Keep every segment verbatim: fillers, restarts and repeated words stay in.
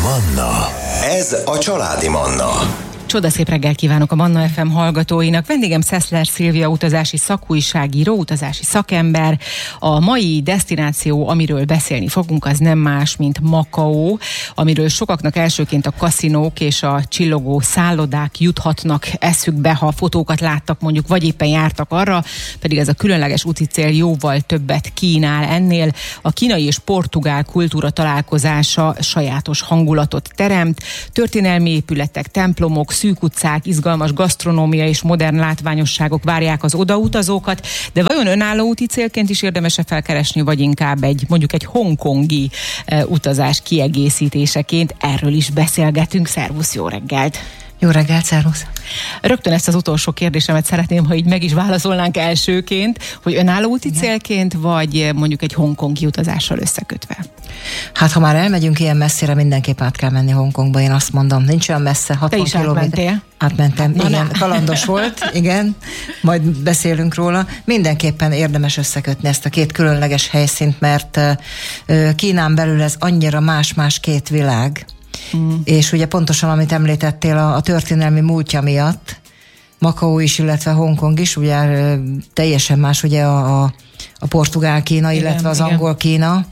Manna. Ez a családi Manna. Csodaszép reggelt kívánok a Manna ef em hallgatóinak. Vendégem Szeszler Szilvia utazási szakújságíró, utazási szakember. A mai desztináció, amiről beszélni fogunk, az nem más, mint Makao, amiről sokaknak elsőként a kaszinók és a csillogó szállodák juthatnak eszükbe, ha fotókat láttak mondjuk, vagy éppen jártak arra, pedig ez a különleges úti cél jóval többet kínál ennél. A kínai és portugál kultúra találkozása sajátos hangulatot teremt, történelmi épületek, templomok, szűk utcák, izgalmas gasztronómia és modern látványosságok várják az odautazókat, de vajon önálló úti célként is érdemes-e felkeresni, vagy inkább egy mondjuk egy hongkongi e, utazás kiegészítéseként? Erről is beszélgetünk. Szervusz, jó reggelt! Jó reggelt, szervusz! Rögtön ezt az utolsó kérdésemet szeretném, ha így meg is válaszolnánk elsőként, hogy önálló úti Igen. célként, vagy mondjuk egy hongkongi utazással összekötve? Hát, ha már elmegyünk ilyen messzire, mindenképp át kell menni Hongkongba, én azt mondom. Nincs olyan messze, hatvan kilométer. Átmentem, Na, igen, kalandos volt, igen, majd beszélünk róla. Mindenképpen érdemes összekötni ezt a két különleges helyszínt, mert Kínán belül ez annyira más-más két világ, Mm. és ugye pontosan, amit említettél, a, a történelmi múltja miatt, Makao is, illetve Hongkong is, ugye teljesen más ugye a, a, a portugál Kína, illetve igen, az igen. angol Kína,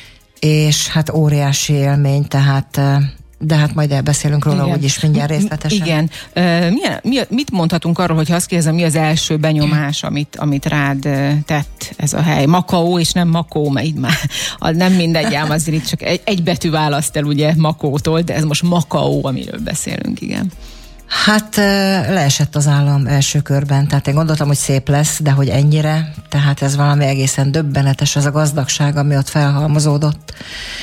és hát óriási élmény, tehát de hát majd elbeszélünk róla úgyis mindjárt részletesen. Igen. Uh, milyen, mi, mit mondhatunk arról, hogyha azt kérdezem, mi az első benyomás, amit, amit rád tett ez a hely? Makao és nem Makó, mert így már nem mindegy, ám azért itt csak egy, egy betű választ el ugye Makótól, de ez most Makao, amiről beszélünk, igen. Hát leesett az állam első körben, tehát én gondoltam, hogy szép lesz, de hogy ennyire, tehát ez valami egészen döbbenetes, az a gazdagság, ami ott felhalmozódott.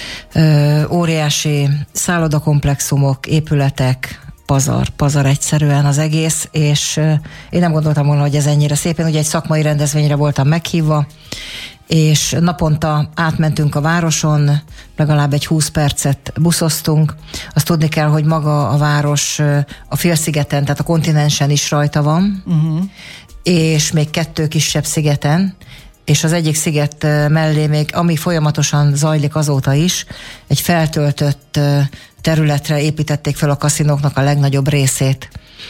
Ö, óriási szállodakomplexumok, épületek, pazar, pazar egyszerűen az egész, és ö, én nem gondoltam volna, hogy ez ennyire szép. Én ugye egy szakmai rendezvényre voltam meghívva, és naponta átmentünk a városon, legalább egy húsz percet buszoztunk. Azt tudni kell, hogy maga a város a félszigeten, tehát a kontinensen is rajta van, uh-huh. és még kettő kisebb szigeten, és az egyik sziget mellé még, ami folyamatosan zajlik azóta is, egy feltöltött területre építették fel a kaszinóknak a legnagyobb részét.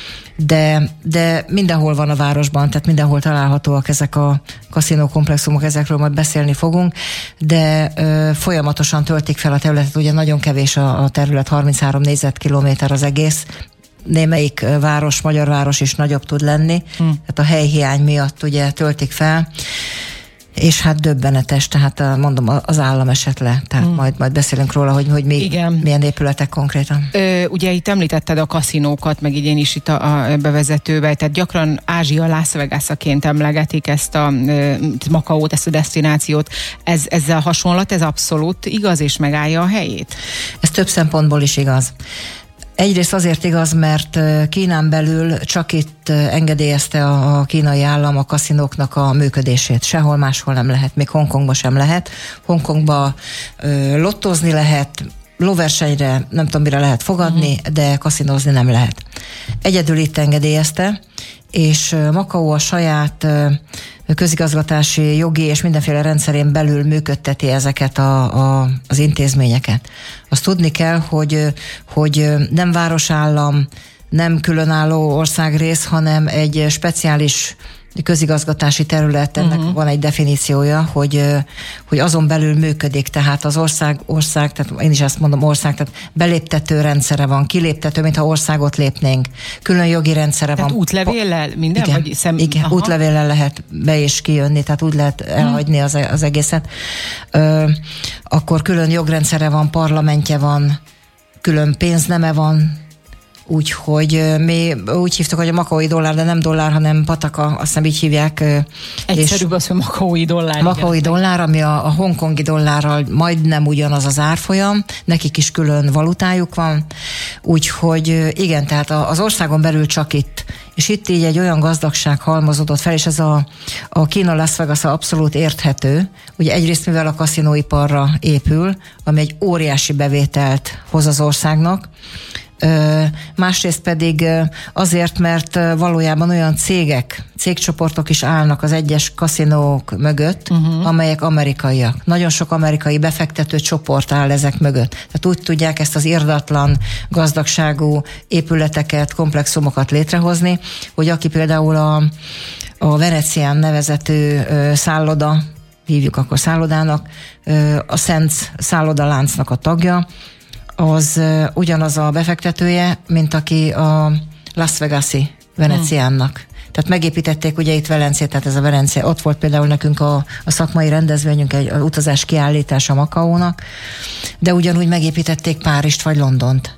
De, de mindenhol van a városban, tehát mindenhol találhatóak ezek a kaszinókomplexumok, ezekről majd beszélni fogunk, de ö, folyamatosan töltik fel a területet, ugye nagyon kevés a, a terület, harminchárom négyzetkilométer az egész, némelyik város, magyar város is nagyobb tud lenni, hmm. tehát a helyhiány miatt ugye töltik fel, és hát döbbenetes, tehát mondom, az állam esett le, tehát hmm. majd, majd beszélünk róla, hogy, hogy mi, milyen épületek konkrétan. Ö, ugye itt említetted a kaszinókat, meg így én is itt a, a bevezetőbe, tehát gyakran Ázsia Las Vegas-aként emlegetik ezt a e, Makaót, ezt a desztinációt. Ez, ezzel hasonlat, ez abszolút igaz és megállja a helyét? Ez több szempontból is igaz. Egyrészt azért igaz, mert Kínán belül csak itt engedélyezte a kínai állam a kaszinóknak a működését. Sehol máshol nem lehet, még Hongkongban sem lehet. Hongkongban lottózni lehet, lóversenyre nem tudom mire lehet fogadni, uh-huh. de kaszinózni nem lehet. Egyedül itt engedélyezte, és Makao a saját közigazgatási, jogi és mindenféle rendszerén belül működteti ezeket a, a, az intézményeket. Azt tudni kell, hogy, hogy nem városállam, nem különálló országrész, hanem egy speciális közigazgatási terület, ennek uh-huh. van egy definíciója, hogy, hogy azon belül működik, tehát az ország, ország, tehát én is ezt mondom ország, tehát beléptető rendszere van, kiléptető, mintha országot lépnénk. Külön jogi rendszere tehát van. útlevéllel minden? Igen, vagy szem... igen útlevéllel lehet be és kijönni, tehát úgy lehet elhagyni az, az egészet. Ö, akkor külön jogrendszere van, parlamentje van, külön pénzneme van, úgyhogy mi úgy hívtuk, hogy a makaói dollár, de nem dollár, hanem pataka, azt hiszem így hívják. Egyszerűbb az, hogy makaói dollár. Makaói dollár, ami a, a hongkongi dollárral majdnem ugyanaz az árfolyam, nekik is külön valutájuk van, úgyhogy igen, tehát az országon belül csak itt, és itt így egy olyan gazdagság halmozódott fel, és ez a, a Kína Las Vegas abszolút érthető. Ugye egyrészt, mivel a kaszinóiparra épül, ami egy óriási bevételt hoz az országnak, Másrészt pedig azért, mert valójában olyan cégek, cégcsoportok is állnak az egyes kaszinók mögött, uh-huh. amelyek amerikaiak. Nagyon sok amerikai befektető csoport áll ezek mögött. Tehát úgy tudják ezt az irdatlan gazdagságú épületeket, komplexumokat létrehozni, hogy aki például a, a Venetian nevezető szálloda, hívjuk akkor szállodának, a Szent szállodaláncnak a tagja, az ugyanaz a befektetője, mint aki a Las Vegas-i Venetiánnak. Hmm. Tehát megépítették ugye itt Velencét, tehát ez a Velencia, ott volt például nekünk a, a szakmai rendezvényünk, egy utazás kiállítása Makaónak, de ugyanúgy megépítették Párizst vagy Londont.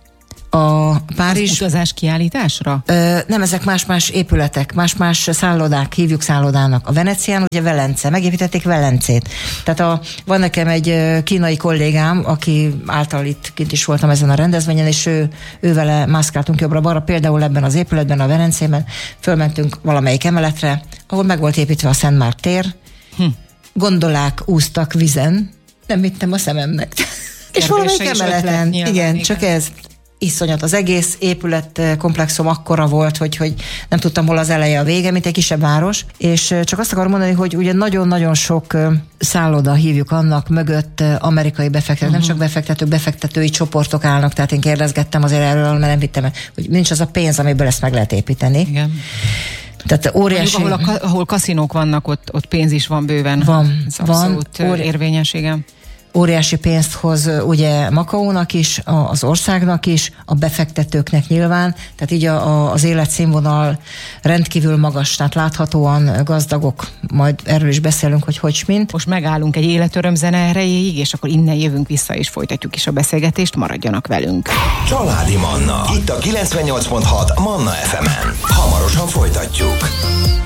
A Párizs... Az utazás kiállításra? Ö, nem, ezek más-más épületek, más-más szállodák, hívjuk szállodának. A Venecián ugye Velence, megépítették Velencét. Tehát a, van nekem egy kínai kollégám, aki által itt kint is voltam ezen a rendezvényen, és ő, ő vele mászkáltunk jobbra-balra, például ebben az épületben, a Velencében, fölmentünk valamelyik emeletre, ahol meg volt építve a Szent Márk tér, hm. gondolák úsztak vizen, nem vittem a szememnek. És valamelyik emeleten, igen, igen, csak ez iszonyat. Az egész épületkomplexum akkora volt, hogy, hogy nem tudtam, hol az eleje a vége, mint egy kisebb város, és csak azt akarom mondani, hogy ugye nagyon-nagyon sok szálloda, hívjuk annak, mögött amerikai befektető, uh-huh. nem csak befektetők, befektetői csoportok állnak, tehát én kérdezgettem azért erről, mert nem vittem, hogy nincs az a pénz, amiből ezt meg lehet építeni. Igen. Tehát óriási... Ahol, a, ahol kaszinók vannak, ott, ott pénz is van bőven. Van, ez abszolút van. Óri... érvényes, igen. Óriási pénzt hoz ugye Makaónak is, az országnak is, a befektetőknek nyilván, tehát így a, a, az életszínvonal rendkívül magas, tehát láthatóan gazdagok, majd erről is beszélünk, hogy hogy mint. Most megállunk egy életörömzene erejéig, és akkor innen jövünk vissza, és folytatjuk is a beszélgetést, maradjanak velünk. Családi Manna, itt a kilencvennyolc pont hat Manna ef emen. Hamarosan folytatjuk.